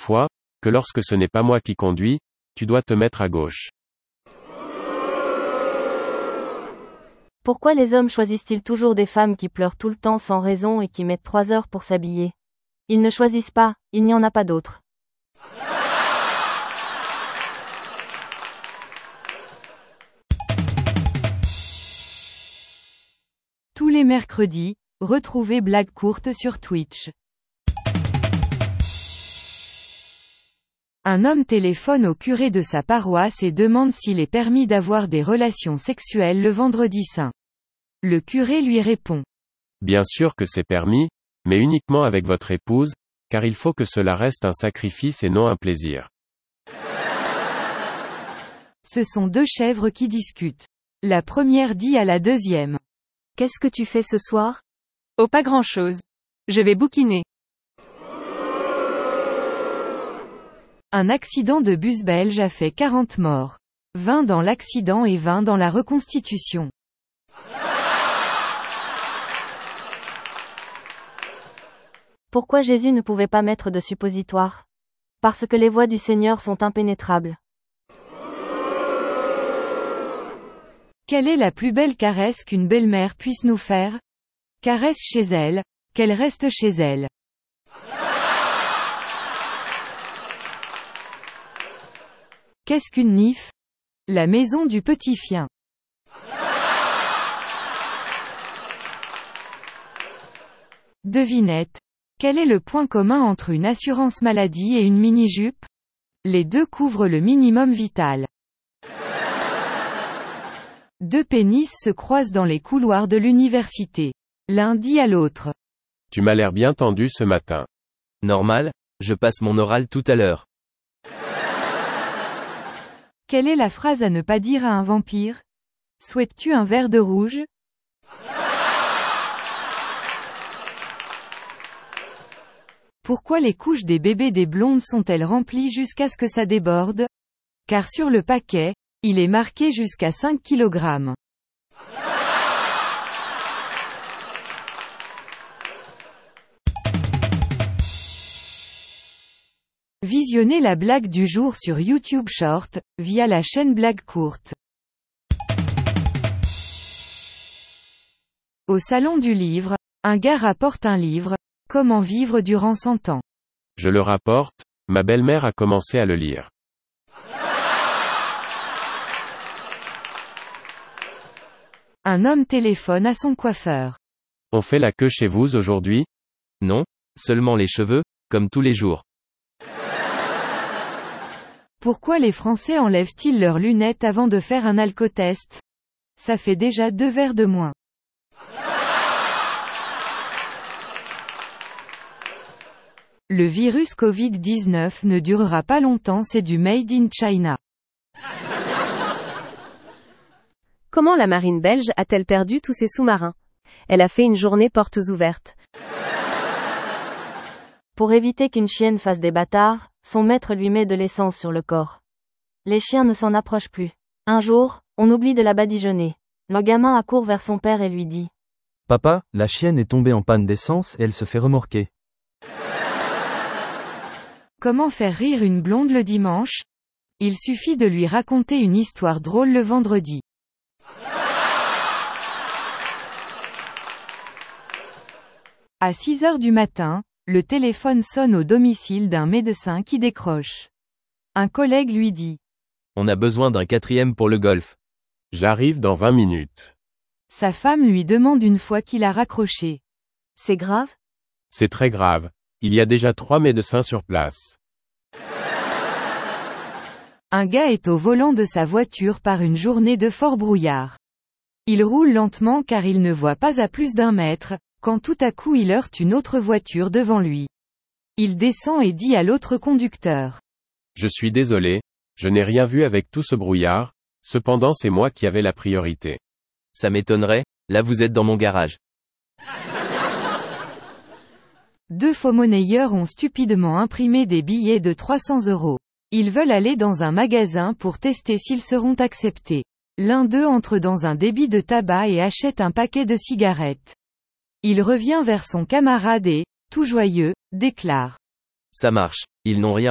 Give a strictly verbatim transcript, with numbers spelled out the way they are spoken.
fois, que lorsque ce n'est pas moi qui conduis, tu dois te mettre à gauche. Pourquoi les hommes choisissent-ils toujours des femmes qui pleurent tout le temps sans raison et qui mettent trois heures pour s'habiller? Ils ne choisissent pas, il n'y en a pas d'autres. Tous les mercredis, retrouvez Blague courte sur Twitch. Un homme téléphone au curé de sa paroisse et demande s'il est permis d'avoir des relations sexuelles le vendredi saint. Le curé lui répond. Bien sûr que c'est permis, mais uniquement avec votre épouse, car il faut que cela reste un sacrifice et non un plaisir. Ce sont deux chèvres qui discutent. La première dit à la deuxième. Qu'est-ce que tu fais ce soir? Oh, pas grand-chose. Je vais bouquiner. Un accident de bus belge a fait quarante morts. vingt dans l'accident et vingt dans la reconstitution. Pourquoi Jésus ne pouvait pas mettre de suppositoire? Parce que les voies du Seigneur sont impénétrables. Quelle est la plus belle caresse qu'une belle-mère puisse nous faire? Caresse chez elle, qu'elle reste chez elle. Qu'est-ce qu'une nif? La maison du petit chien. Devinette. Quel est le point commun entre une assurance maladie et une mini-jupe? Les deux couvrent le minimum vital. Deux pénis se croisent dans les couloirs de l'université. L'un dit à l'autre. Tu m'as l'air bien tendu ce matin. Normal, je passe mon oral tout à l'heure. Quelle est la phrase à ne pas dire à un vampire? Souhaites-tu un verre de rouge? Pourquoi les couches des bébés des blondes sont-elles remplies jusqu'à ce que ça déborde? Car sur le paquet, il est marqué jusqu'à cinq kilogrammes. Visionnez la blague du jour sur YouTube Short, via la chaîne Blague courte. Au salon du livre, un gars rapporte un livre, Comment vivre durant cent ans. Je le rapporte, ma belle-mère a commencé à le lire. Un homme téléphone à son coiffeur. On fait la queue chez vous aujourd'hui? Non, seulement les cheveux, comme tous les jours. Pourquoi les Français enlèvent-ils leurs lunettes avant de faire un alcotest? Ça fait déjà deux verres de moins. Le virus covid dix-neuf ne durera pas longtemps, c'est du Made in China. Comment la marine belge a-t-elle perdu tous ses sous-marins? Elle a fait une journée portes ouvertes. Pour éviter qu'une chienne fasse des bâtards, son maître lui met de l'essence sur le corps. Les chiens ne s'en approchent plus. Un jour, on oublie de la badigeonner. Le gamin accourt vers son père et lui dit. Papa, la chienne est tombée en panne d'essence et elle se fait remorquer. Comment faire rire une blonde le dimanche? Il suffit de lui raconter une histoire drôle le vendredi. À six heures du matin, le téléphone sonne au domicile d'un médecin qui décroche. Un collègue lui dit. On a besoin d'un quatrième pour le golf. J'arrive dans vingt minutes. Sa femme lui demande une fois qu'il a raccroché. C'est grave? C'est très grave. Il y a déjà trois médecins sur place. Un gars est au volant de sa voiture par une journée de fort brouillard. Il roule lentement car il ne voit pas à plus d'un mètre, quand tout à coup il heurte une autre voiture devant lui. Il descend et dit à l'autre conducteur. Je suis désolé, je n'ai rien vu avec tout ce brouillard, cependant c'est moi qui avais la priorité. Ça m'étonnerait, là vous êtes dans mon garage. Deux faux-monnayeurs ont stupidement imprimé des billets de trois cents euros. Ils veulent aller dans un magasin pour tester s'ils seront acceptés. L'un d'eux entre dans un débit de tabac et achète un paquet de cigarettes. Il revient vers son camarade et, tout joyeux, déclare. Ça marche, ils n'ont rien